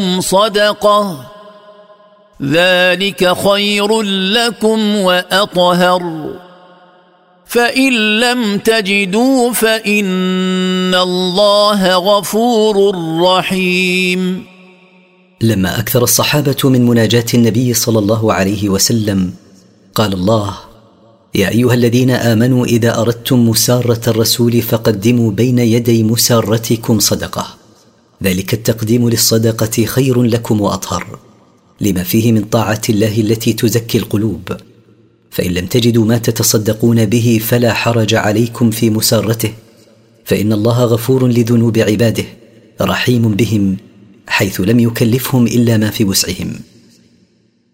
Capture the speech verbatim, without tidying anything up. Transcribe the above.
صدقة ذلك خير لكم وأطهر فإن لم تجدوا فإن الله غفور رحيم. لما أكثر الصحابة من مناجاة النبي صلى الله عليه وسلم قال الله: يا أيها الذين آمنوا إذا أردتم مسارة الرسول فقدموا بين يدي مسارتكم صدقة، ذلك التقديم للصدقة خير لكم وأطهر لما فيه من طاعة الله التي تزكي القلوب. فإن لم تجدوا ما تتصدقون به فلا حرج عليكم في مسارته، فإن الله غفور لذنوب عباده رحيم بهم، حيث لم يكلفهم إلا ما في وسعهم.